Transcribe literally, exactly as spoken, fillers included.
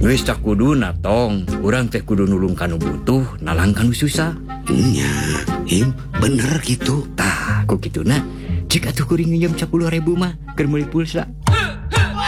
Geus tak kuduna tong, urang teh kudu nulung kanu butuh, nalang kanu susah. Nya, Im, bener gitu. Tah, kok kituna, cek atuh kuring nginjem sepuluh ribu mah, keur meuli pulsa.